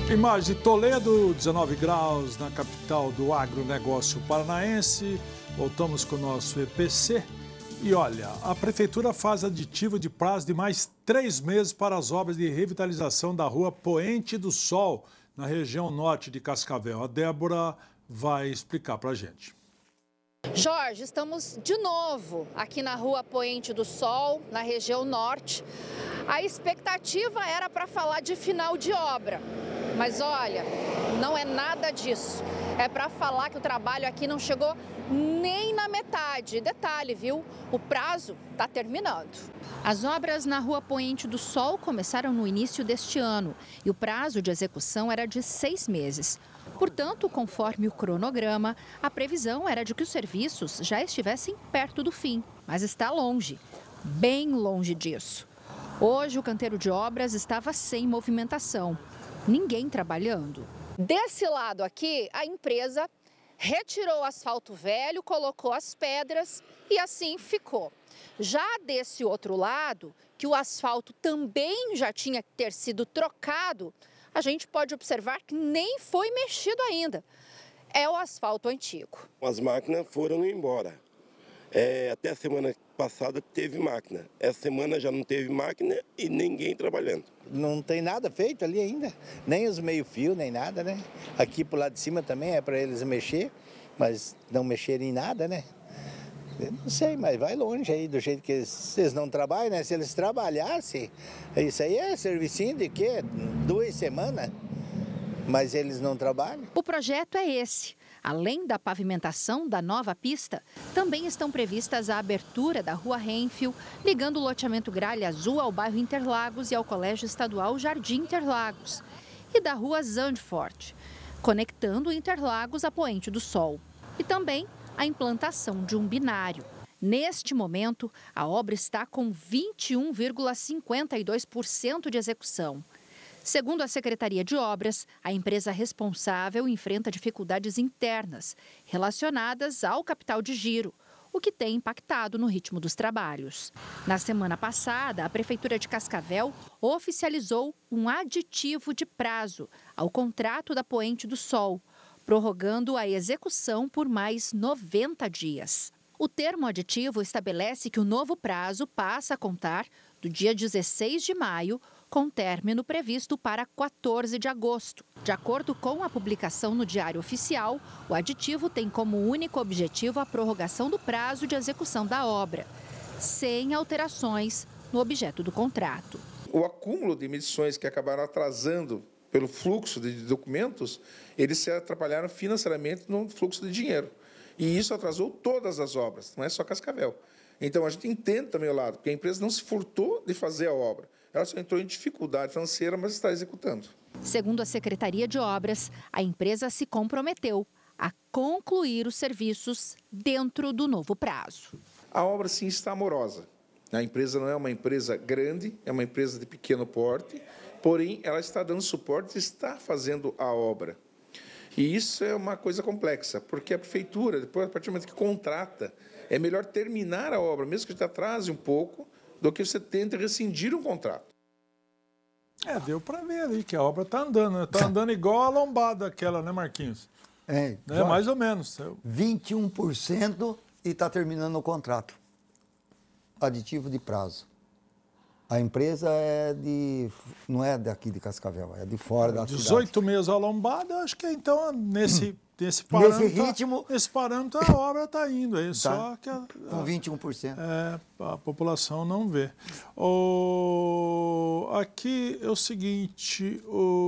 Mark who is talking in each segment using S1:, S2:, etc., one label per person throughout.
S1: Imagem de Toledo, 19 graus na capital do agronegócio paranaense. Voltamos com o nosso EPC. E olha, a Prefeitura faz aditivo de prazo de mais 3 meses para as obras de revitalização da rua Poente do Sol, na região norte de Cascavel. A Débora vai explicar para a gente.
S2: Jorge, estamos de novo aqui na rua Poente do Sol, na região norte. A expectativa era para falar de final de obra, mas olha, não é nada disso. É para falar que o trabalho aqui não chegou nem na metade. Detalhe, viu? O prazo está terminando. As obras na rua Poente do Sol começaram no início deste ano e o prazo de execução era de 6 meses. Portanto, conforme o cronograma, a previsão era de que os serviços já estivessem perto do fim, mas está longe, bem longe disso. Hoje, o canteiro de obras estava sem movimentação, ninguém trabalhando. Desse lado aqui, a empresa retirou o asfalto velho, colocou as pedras e assim ficou. Já desse outro lado, que o asfalto também já tinha que ter sido trocado, a gente pode observar que nem foi mexido ainda. É o asfalto antigo.
S3: As máquinas foram embora. Até a semana passada teve máquina. Essa semana já não teve máquina e ninguém trabalhando.
S4: Não tem nada feito ali ainda. Nem os meio-fio, nem nada, né? Aqui pro lado de cima também é para eles mexer, mas não mexerem em nada, né? Eu não sei, mas vai longe aí, do jeito que eles não trabalham, né? Se eles trabalhassem, isso aí é servicinho de quê? 2 semanas, mas eles não trabalham.
S2: O projeto é esse. Além da pavimentação da nova pista, também estão previstas a abertura da Rua Renfio, ligando o loteamento Gralha Azul ao bairro Interlagos e ao Colégio Estadual Jardim Interlagos, e da Rua Zandvoort, conectando Interlagos a Poente do Sol. E também a implantação de um binário. Neste momento, a obra está com 21,52% de execução. Segundo a Secretaria de Obras, a empresa responsável enfrenta dificuldades internas relacionadas ao capital de giro, o que tem impactado no ritmo dos trabalhos. Na semana passada, a Prefeitura de Cascavel oficializou um aditivo de prazo ao contrato da Poente do Sol, prorrogando a execução por mais 90 dias. O termo aditivo estabelece que o novo prazo passa a contar do dia 16 de maio, com término previsto para 14 de agosto. De acordo com a publicação no Diário Oficial, o aditivo tem como único objetivo a prorrogação do prazo de execução da obra, sem alterações no objeto do contrato.
S5: O acúmulo de medições que acabaram atrasando pelo fluxo de documentos, eles se atrapalharam financeiramente no fluxo de dinheiro. E isso atrasou todas as obras, não é só Cascavel. Então, a gente entende também o lado, porque a empresa não se furtou de fazer a obra. Ela só entrou em dificuldade financeira, mas está executando.
S2: Segundo a Secretaria de Obras, a empresa se comprometeu a concluir os serviços dentro do novo prazo.
S5: A obra, sim, está morosa. A empresa não é uma empresa grande, é uma empresa de pequeno porte, porém, ela está dando suporte e está fazendo a obra. E isso é uma coisa complexa, porque a prefeitura, depois, a partir do momento que contrata, é melhor terminar a obra, mesmo que a gente atrase um pouco, do que você tente rescindir um contrato.
S1: Deu para ver ali que a obra está andando, né? Está andando igual a lombada aquela, né, Marquinhos? Mais ou menos.
S6: 21% e está terminando o contrato. Aditivo de prazo. A empresa não é daqui de Cascavel, é de fora da cidade.
S1: 18 meses a lombada, acho que então nesse parâmetro,
S6: nesse ritmo,
S1: nesse parâmetro a obra está indo aí, tá. Só que
S6: com 21%.
S1: A população não vê. Aqui é o seguinte,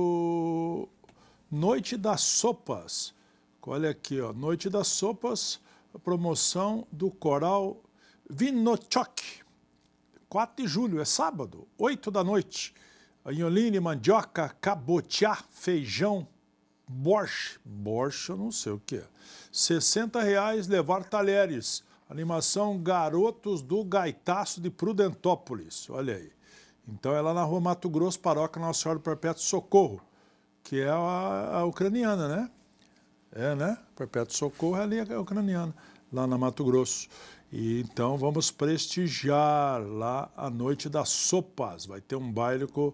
S1: Noite das Sopas. Olha aqui, ó, Noite das Sopas, a promoção do Coral Vinochok. 4 de julho, é sábado, 8 da noite. Anholine, mandioca, cabotiá, feijão, borscht eu não sei o que é. R$60 levar talheres. Animação Garotos do Gaitaço de Prudentópolis, olha aí. Então é lá na Rua Mato Grosso, Paróquia Nossa Senhora do Perpétuo Socorro, que é a ucraniana, né? Né? Perpétuo Socorro é ali a ucraniana, lá na Mato Grosso. E então vamos prestigiar lá a Noite das Sopas. Vai ter um baile com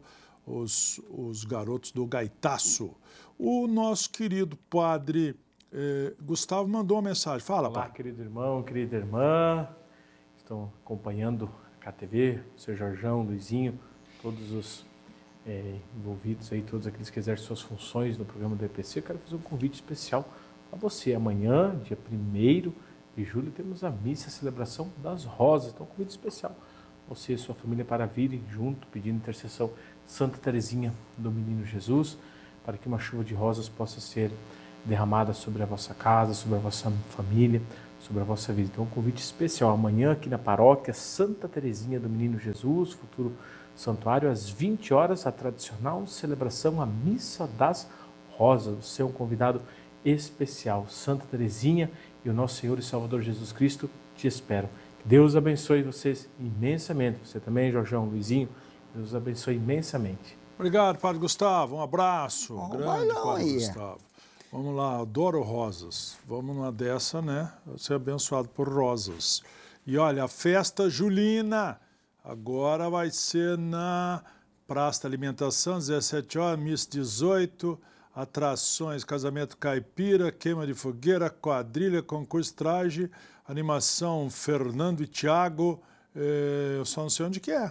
S1: os garotos do Gaitaço. O nosso querido padre Gustavo mandou uma mensagem. Fala,
S7: Olá,
S1: pai.
S7: querido irmão, querida irmã. Estão acompanhando a KTV, o seu Jorjão, o Luizinho, todos os envolvidos aí, todos aqueles que exercem suas funções no programa do EPC. Eu quero fazer um convite especial a você. Amanhã, dia 1º de julho, temos a missa, a celebração das rosas. Então, um convite especial a você e a sua família para virem junto, pedindo intercessão de Santa Teresinha do Menino Jesus, para que uma chuva de rosas possa ser derramada sobre a vossa casa, sobre a vossa família, sobre a vossa vida. Então, um convite especial amanhã aqui na paróquia Santa Teresinha do Menino Jesus, futuro santuário, às 20 horas, a tradicional celebração, a Missa das Rosas. Você é um convidado especial. Santa Teresinha e o nosso Senhor e Salvador Jesus Cristo te esperam. Que Deus abençoe vocês imensamente. Você também, Jorjão, Luizinho, Deus abençoe imensamente.
S1: Obrigado, padre Gustavo. Um abraço. Grande padre
S6: aí.
S1: Gustavo. Vamos lá, adoro rosas. Vamos numa dessa, né? Ser abençoado por rosas. E olha, a festa julina agora vai ser na Praça da Alimentação, 17 horas, missa 18, atrações, casamento caipira, queima de fogueira, quadrilha, concurso traje, animação Fernando e Tiago. Eu só não sei onde que é.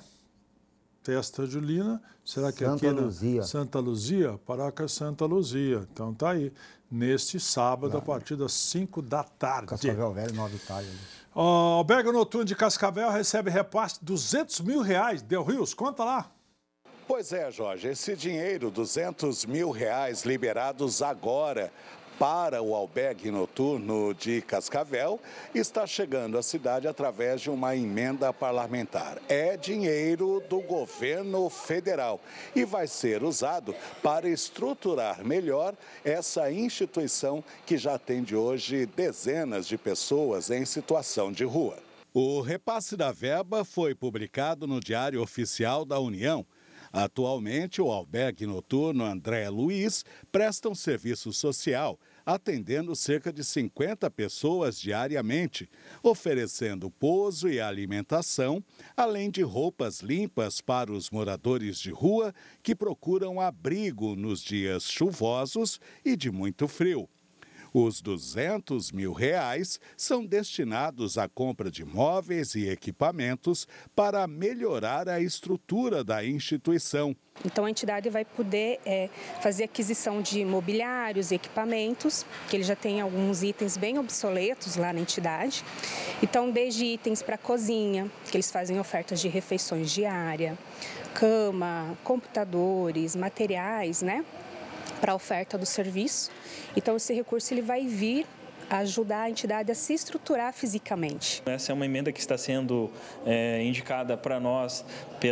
S1: Festa julina, será que
S6: Santa
S1: aqui
S6: Luzia.
S1: Santa Luzia? Paróquia Santa Luzia. Então tá aí, neste sábado, a partir das 5 da tarde.
S6: Cascavel Velho, 9 tarde.
S1: O albergue noturno de Cascavel recebe repasse de R$200 mil. Del Rios, conta lá.
S8: Pois é, Jorge, esse dinheiro, R$200 mil liberados agora para o albergue noturno de Cascavel, está chegando à cidade através de uma emenda parlamentar. É dinheiro do governo federal e vai ser usado para estruturar melhor essa instituição que já atende hoje dezenas de pessoas em situação de rua. O repasse da verba foi publicado no Diário Oficial da União. Atualmente, o albergue noturno André Luiz presta um serviço social, atendendo cerca de 50 pessoas diariamente, oferecendo pouso e alimentação, além de roupas limpas para os moradores de rua que procuram abrigo nos dias chuvosos e de muito frio. Os R$200 mil são destinados à compra de móveis e equipamentos para melhorar a estrutura da instituição.
S9: Então a entidade vai poder fazer aquisição de mobiliários e equipamentos, que ele já tem alguns itens bem obsoletos lá na entidade. Então desde itens para cozinha, que eles fazem ofertas de refeições diárias, cama, computadores, materiais, né, para a oferta do serviço. Então esse recurso ele vai vir ajudar a entidade a se estruturar fisicamente.
S10: Essa é uma emenda que está sendo indicada para nós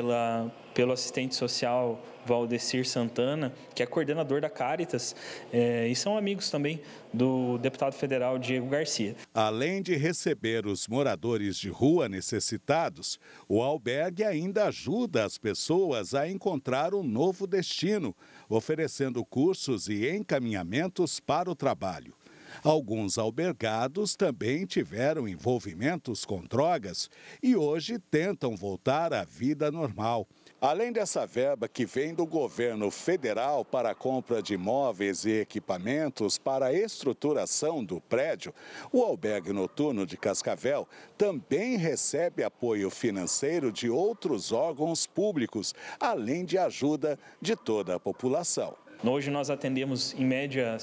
S10: pelo assistente social Valdecir Santana, que é coordenador da Caritas, e são amigos também do deputado federal Diego Garcia.
S8: Além de receber os moradores de rua necessitados, o albergue ainda ajuda as pessoas a encontrar um novo destino, oferecendo cursos e encaminhamentos para o trabalho. Alguns albergados também tiveram envolvimentos com drogas e hoje tentam voltar à vida normal. Além dessa verba que vem do governo federal para a compra de móveis e equipamentos para a estruturação do prédio, o albergue noturno de Cascavel também recebe apoio financeiro de outros órgãos públicos, além de ajuda de toda a população.
S10: Hoje nós atendemos, em média,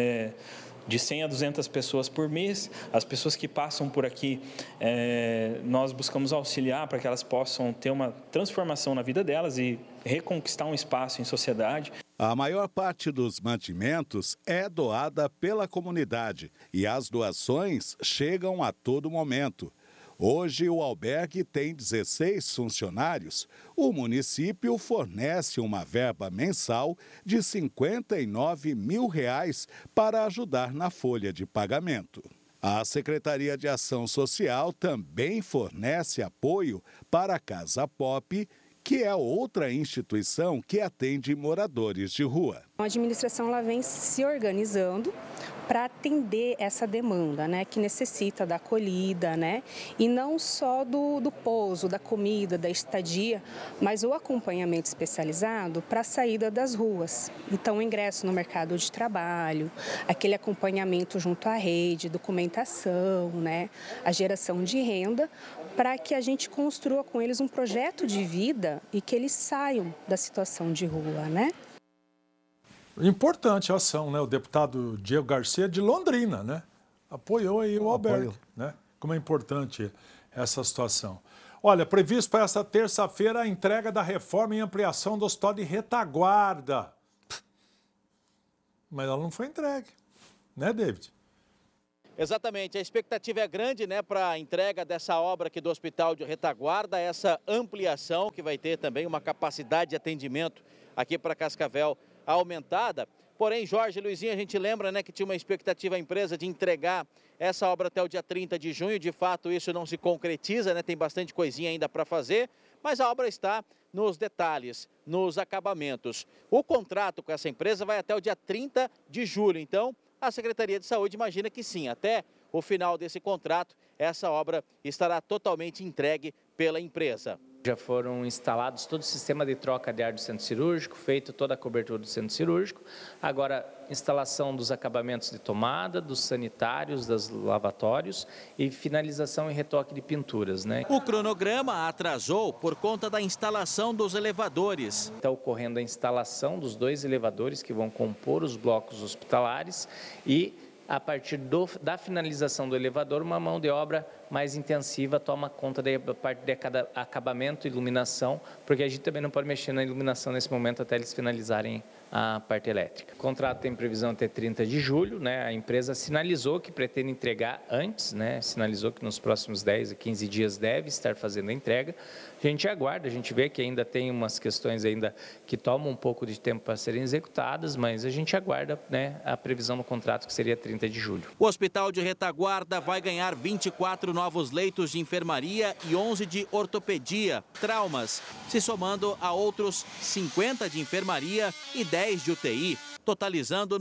S10: de 100 a 200 pessoas por mês. As pessoas que passam por aqui, nós buscamos auxiliar para que elas possam ter uma transformação na vida delas e reconquistar um espaço em sociedade.
S8: A maior parte dos mantimentos é doada pela comunidade e as doações chegam a todo momento. Hoje, o albergue tem 16 funcionários. O município fornece uma verba mensal de R$59 mil para ajudar na folha de pagamento. A Secretaria de Ação Social também fornece apoio para a Casa Pop, que é outra instituição que atende moradores de rua.
S9: A administração ela vem se organizando para atender essa demanda, né, que necessita da acolhida, né, e não só do pouso, da comida, da estadia, mas o acompanhamento especializado para a saída das ruas. Então, o ingresso no mercado de trabalho, aquele acompanhamento junto à rede, documentação, né, a geração de renda, para que a gente construa com eles um projeto de vida e que eles saiam da situação de rua, né?
S1: Importante a ação, né? O deputado Diego Garcia de Londrina, né? Apoiou aí o albergue, né? Como é importante essa situação. Olha, previsto para esta terça-feira a entrega da reforma e ampliação do Hospital de Retaguarda. Mas ela não foi entregue, né, David?
S11: Exatamente, a expectativa é grande, né, para a entrega dessa obra aqui do Hospital de Retaguarda, essa ampliação que vai ter também uma capacidade de atendimento aqui para Cascavel aumentada. Porém, Jorge e Luizinho, a gente lembra, né, que tinha uma expectativa a empresa de entregar essa obra até o dia 30 de junho. De fato, isso não se concretiza, né, tem bastante coisinha ainda para fazer, mas a obra está nos detalhes, nos acabamentos. O contrato com essa empresa vai até o dia 30 de julho, então a Secretaria de Saúde imagina que sim, até o final desse contrato, essa obra estará totalmente entregue pela empresa.
S12: Já foram instalados todo o sistema de troca de ar do centro cirúrgico, feito toda a cobertura do centro cirúrgico. Agora, instalação dos acabamentos de tomada, dos sanitários, dos lavatórios e finalização e retoque de pinturas, né?
S11: O cronograma atrasou por conta da instalação dos elevadores.
S12: Está ocorrendo a instalação dos 2 elevadores que vão compor os blocos hospitalares e, a partir da finalização do elevador, uma mão de obra mais intensiva toma conta da parte de acabamento e iluminação, porque a gente também não pode mexer na iluminação nesse momento até eles finalizarem a parte elétrica. O contrato tem previsão até 30 de julho, né? A empresa sinalizou que pretende entregar antes, né? Sinalizou que nos próximos 10 a 15 dias deve estar fazendo a entrega. A gente aguarda, a gente vê que ainda tem umas questões ainda que tomam um pouco de tempo para serem executadas, mas a gente aguarda, né, a previsão do contrato, que seria 30 de julho.
S11: O Hospital de Retaguarda vai ganhar 24 novos leitos de enfermaria e 11 de ortopedia, traumas, se somando a outros 50 de enfermaria e 10 de UTI, totalizando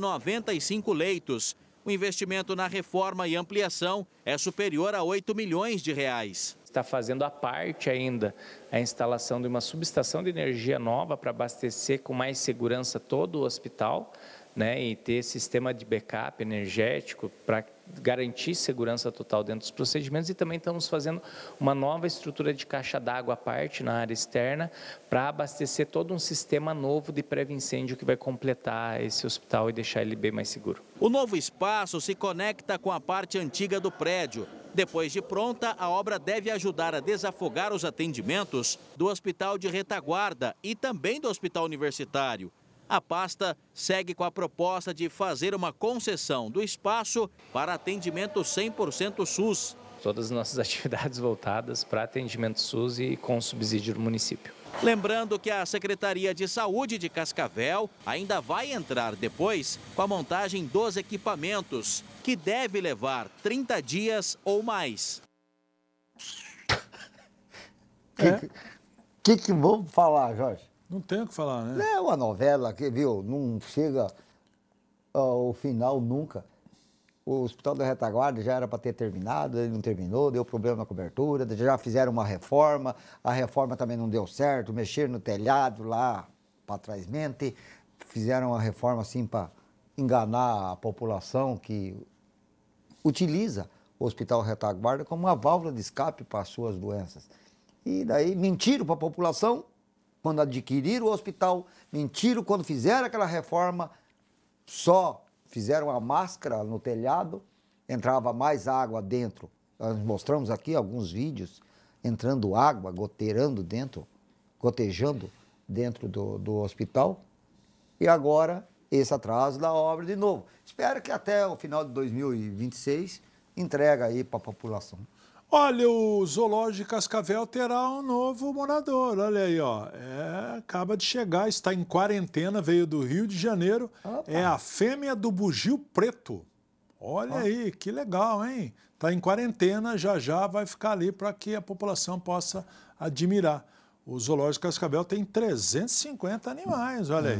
S11: 95 leitos. O investimento na reforma e ampliação é superior a 8 milhões de reais.
S12: Está fazendo a parte ainda a instalação de uma subestação de energia nova para abastecer com mais segurança todo o hospital, né, e ter sistema de backup energético para garantir segurança total dentro dos procedimentos. E também estamos fazendo uma nova estrutura de caixa d'água à parte na área externa para abastecer todo um sistema novo de pré-incêndio que vai completar esse hospital e deixar ele bem mais seguro.
S11: O novo espaço se conecta com a parte antiga do prédio. Depois de pronta, a obra deve ajudar a desafogar os atendimentos do Hospital de Retaguarda e também do Hospital Universitário. A pasta segue com a proposta de fazer uma concessão do espaço para atendimento 100% SUS.
S12: Todas as nossas atividades voltadas para atendimento SUS e com subsídio do município.
S11: Lembrando que a Secretaria de Saúde de Cascavel ainda vai entrar depois com a montagem dos equipamentos, que deve levar 30 dias ou mais.
S6: Que vamos falar, Jorge?
S1: Não tem o que falar, né?
S6: É uma novela que, viu, não chega ao final nunca. O Hospital da Retaguarda já era para ter terminado, ele não terminou, deu problema na cobertura, já fizeram uma reforma, a reforma também não deu certo, mexeram no telhado lá para trás mente, fizeram uma reforma assim para enganar a população que utiliza o Hospital Retaguarda como uma válvula de escape para as suas doenças. E daí mentiram para a população quando adquiriram o hospital, mentiram quando fizeram aquela reforma, só fizeram a máscara no telhado, entrava mais água dentro. Nós mostramos aqui alguns vídeos, entrando água, gotejando dentro do hospital. E agora, esse atraso da obra de novo. Espero que até o final de 2026 entregue aí para a população.
S1: Olha, o Zoológico de Cascavel terá um novo morador. Olha aí, ó. Acaba de chegar, está em quarentena, veio do Rio de Janeiro. Opa. É a fêmea do bugio preto. Olha aí, que legal, hein? Está em quarentena, já vai ficar ali para que a população possa admirar. O Zoológico de Cascavel tem 350 animais, olha aí.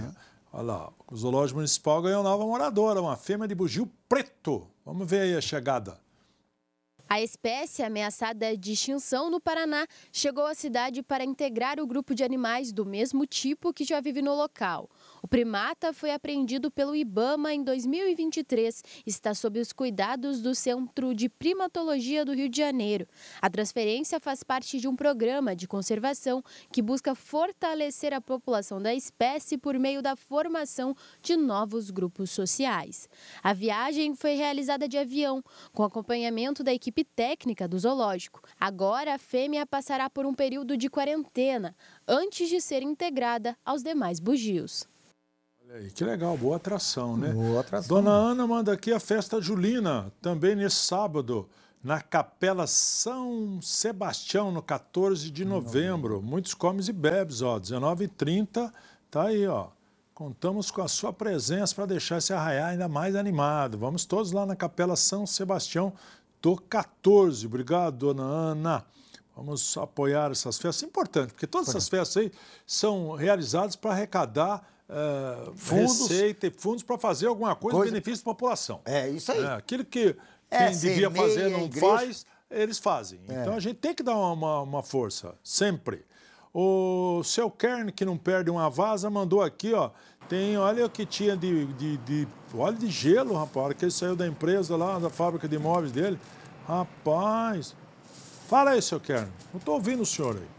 S1: Olha lá, o Zoológico Municipal ganhou nova moradora, uma fêmea de bugio preto. Vamos ver aí a chegada.
S13: A espécie ameaçada de extinção no Paraná chegou à cidade para integrar o grupo de animais do mesmo tipo que já vive no local. O primata foi apreendido pelo IBAMA em 2023 e está sob os cuidados do Centro de Primatologia do Rio de Janeiro. A transferência faz parte de um programa de conservação que busca fortalecer a população da espécie por meio da formação de novos grupos sociais. A viagem foi realizada de avião, com acompanhamento da equipe técnica do zoológico. Agora a fêmea passará por um período de quarentena, antes de ser integrada aos demais bugios.
S1: Olha aí, que legal, boa atração, né?
S6: Boa atração.
S1: Dona Ana manda aqui a festa julina, também nesse sábado, na Capela São Sebastião, no 14 de novembro. Muitos comes e bebes, ó, 19h30, tá aí, ó. Contamos com a sua presença para deixar esse arraial ainda mais animado. Vamos todos lá na Capela São Sebastião do 14. Obrigado, Dona Ana. Vamos apoiar essas festas. É importante, porque todas essas festas aí são realizadas para arrecadar receita e fundos para fazer alguma coisa em benefício da população.
S6: É isso aí.
S1: Aquilo que quem devia fazer não faz, eles fazem. Então a gente tem que dar uma força, sempre. O seu Kern, que não perde uma vaza, mandou aqui, ó. Tem, olha o que tinha de óleo de gelo, rapaz. A hora que ele saiu da empresa lá, da fábrica de imóveis dele. Rapaz. Fala aí, seu Kern. Não estou ouvindo o senhor aí.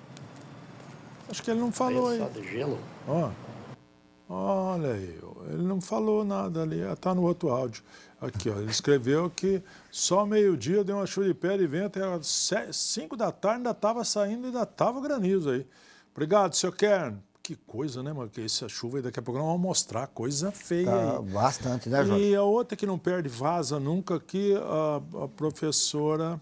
S1: Acho que ele não falou aí.
S14: Só de gelo?
S1: Ó. Olha aí, ele não falou nada ali, está no outro áudio. Aqui, ó, ele escreveu que só meio-dia deu uma chuva de pé e vento, era 5 da tarde, ainda estava saindo, ainda estava granizo aí. Obrigado, seu Kern. Que coisa, né, mano? Que essa chuva aí, daqui a pouco nós vamos mostrar coisa feia aí.
S6: Bastante, né, Jorge?
S1: E a outra que não perde vaza nunca aqui, a professora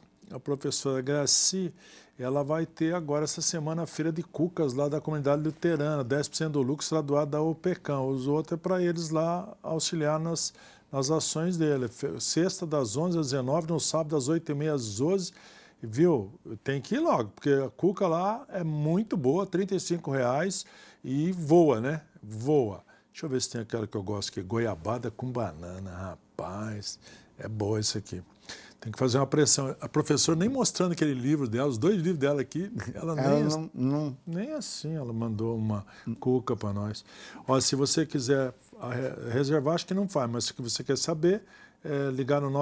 S1: Graci, ela vai ter agora essa semana a feira de cucas lá da comunidade luterana, 10% do lucro será doado da OPECAM. Os outros é para eles lá auxiliar nas ações dele. Sexta das 11 às 19, no sábado das 8h30 às 12. Viu? Tem que ir logo, porque a cuca lá é muito boa, R$ 35,00 e voa, né? Voa. Deixa eu ver se tem aquela que eu gosto aqui, goiabada com banana, rapaz. É boa isso aqui. Tem que fazer uma pressão. A professora nem mostrando aquele livro dela, os 2 livros dela aqui, ela nem assim ela mandou uma cuca para nós. Ó, se você quiser reservar, acho que não faz, mas se você quer saber, ligar no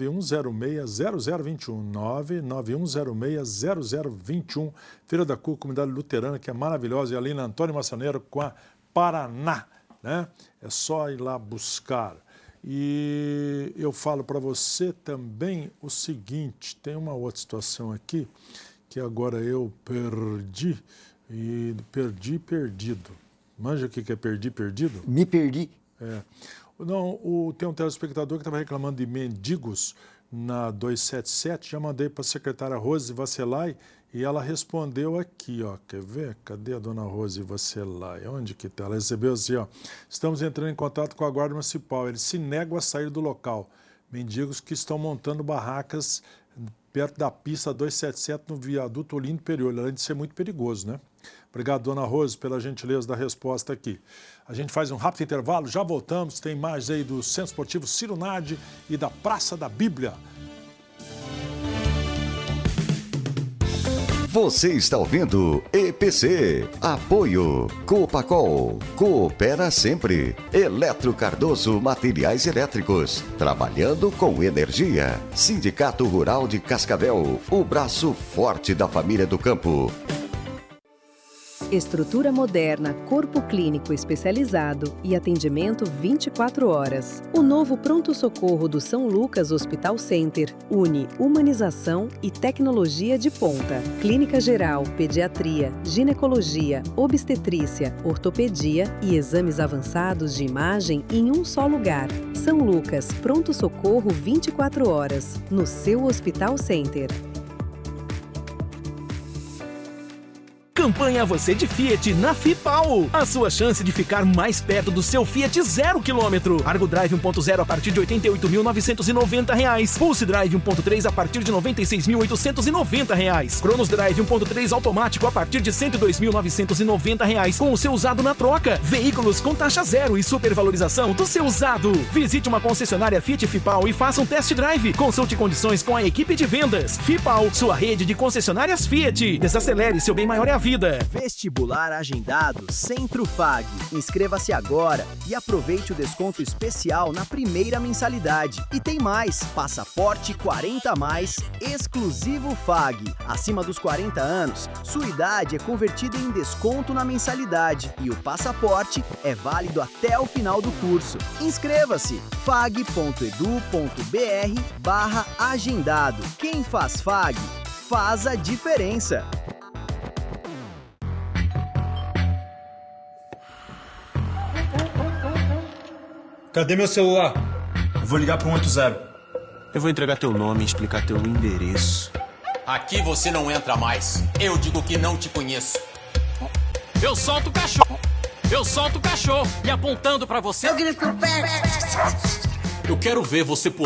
S1: 991060021. 991060021. Feira da Cuca, comunidade luterana, que é maravilhosa, e ali na Antônio Massaneiro com a Paraná, né? É só ir lá buscar. E eu falo para você também o seguinte, tem uma outra situação aqui, que agora eu perdido. Manja o que é perdido?
S6: Me perdi.
S1: Não, tem um telespectador que estava reclamando de mendigos na 277, já mandei para a secretária Rose Vasselay e ela respondeu aqui, ó, quer ver? Cadê a dona Rose Vasselay? Onde que está? Ela recebeu assim, ó, estamos entrando em contato com a Guarda Municipal, eles se negam a sair do local, mendigos que estão montando barracas perto da pista 277 no viaduto Olinda Superior, além de ser muito perigoso, né? Obrigado, dona Rose, pela gentileza da resposta aqui. A gente faz um rápido intervalo, já voltamos, tem mais aí do Centro Esportivo Ciro Nardi e da Praça da Bíblia.
S15: Você está ouvindo EPC. Apoio Copacol. Coopera sempre. Eletro Cardoso Materiais Elétricos. Trabalhando com energia. Sindicato Rural de Cascavel. O braço forte da família do campo.
S16: Estrutura moderna, corpo clínico especializado e atendimento 24 horas. O novo pronto-socorro do São Lucas Hospital Center une humanização e tecnologia de ponta. Clínica geral, pediatria, ginecologia, obstetrícia, ortopedia e exames avançados de imagem em um só lugar. São Lucas, pronto-socorro 24 horas, no seu Hospital Center.
S14: Campanha Você de Fiat na FIPAL. A sua chance de ficar mais perto do seu Fiat 0 km. Argo Drive 1.0 a partir de R$ 88.990. Pulse Drive 1.3 a partir de R$ 96.890. Cronos Drive 1.3 automático a partir de R$ 102.990 com o seu usado na troca. Veículos com taxa zero e supervalorização do seu usado. Visite uma concessionária Fiat FIPAL e faça um test drive. Consulte condições com a equipe de vendas. FIPAL, sua rede de concessionárias Fiat. Desacelere, seu bem maior é a vida.
S17: Vestibular agendado Centro FAG. Inscreva-se agora e aproveite o desconto especial na primeira mensalidade. E tem mais, passaporte 40+, exclusivo FAG. Acima dos 40 anos, sua idade é convertida em desconto na mensalidade e o passaporte é válido até o final do curso. Inscreva-se, fag.edu.br/agendado. Quem faz FAG, faz a diferença.
S18: Cadê meu celular? Eu vou ligar pro 180. Eu vou entregar teu nome e explicar teu endereço.
S19: Aqui você não entra mais. Eu digo que não te conheço. Eu solto o cachorro. Eu solto o cachorro. E apontando pra você... Eu grito no pé. Eu quero ver você